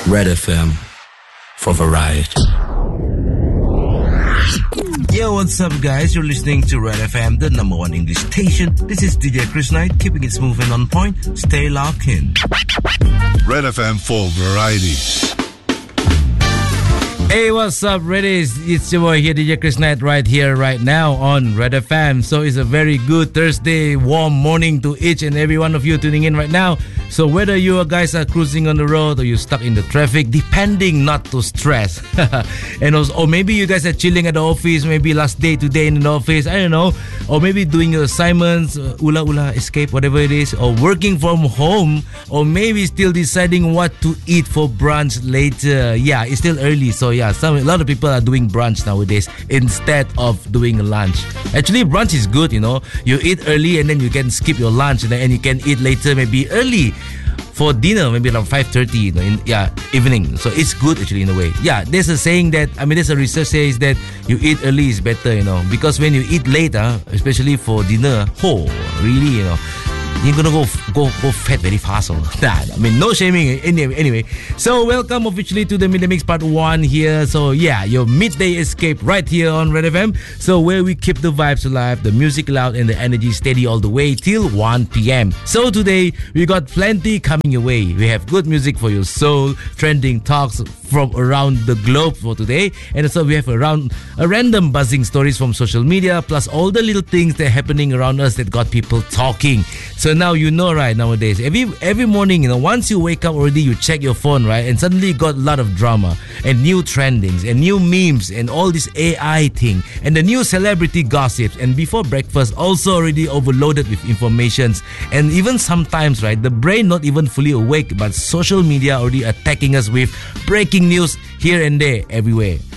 Red FM for variety. Yo, what's up, guys? You're listening to Red FM, the number one English station. This is DJ Chris Knight, keeping it smooth and on point. Stay locked in. Red FM for variety. Hey, what's up, Reddies? It's your boy here, DJ Chris Knight, right here, right now on Red FM. So it's a very good Thursday, warm morning to each and every one of you tuning in right now. So whether you guys are cruising on the road or you're stuck in the traffic, depending not to stress. And also, or maybe you guys are chilling at the office, maybe last day today in the office, I don't know. Or maybe doing your assignments, ula escape, whatever it is. Or working from home. Or maybe still deciding what to eat for brunch later. Yeah, it's still early, so yeah, a lot of people are doing brunch nowadays instead of doing lunch. Actually, brunch is good, you know. You eat early and then you can skip your lunch and you can eat later, maybe early for dinner, maybe around 5:30, you know, evening. So it's good actually in a way. Yeah, there's a saying that, there's a research says that you eat early is better, you know, because when you eat later, especially for dinner, really, you know, you're gonna go fat very fast. No shaming anyway. So welcome officially to the Midday Mix Part 1 here. So yeah, your midday escape right here on Red FM. So where we keep the vibes alive, the music loud and the energy steady all the way till 1 p.m. So today we got plenty coming your way. We have good music for your soul, trending talks from around the globe for today, and also we have a random buzzing stories from social media, plus all the little things that are happening around us that got people talking. So now you know, right, nowadays every morning, you know, once you wake up already, you check your phone, right, and suddenly you got a lot of drama and new trendings and new memes and all this AI thing and the new celebrity gossips, and before breakfast also already overloaded with informations, and even sometimes, right, the brain not even fully awake, but social media already attacking us with breaking news here and there everywhere.